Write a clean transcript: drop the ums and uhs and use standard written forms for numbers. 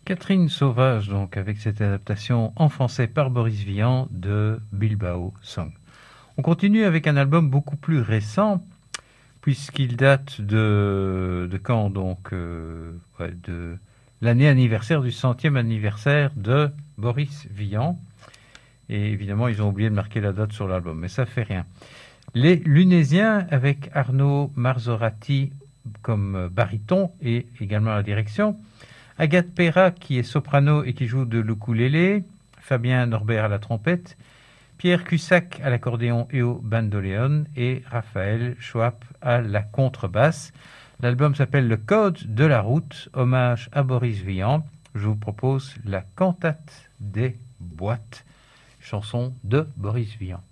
Catherine Sauvage, donc, avec cette adaptation en français par Boris Vian de Bilbao Song. On continue avec un album beaucoup plus récent, puisqu'il date de quand, donc de l'année anniversaire, du 100e anniversaire de Boris Vian. Et évidemment, ils ont oublié de marquer la date sur l'album, mais ça fait rien. Les Lunésiens, avec Arnaud Marzorati comme baryton et également à la direction, Agathe Perra qui est soprano et qui joue de l'ukulélé, Fabien Norbert à la trompette, Pierre Cussac à l'accordéon et au bandoléon et Raphaël Schwab à la contrebasse. L'album s'appelle Le Code de la route, hommage à Boris Vian. Je vous propose la cantate des boîtes, chanson de Boris Vian.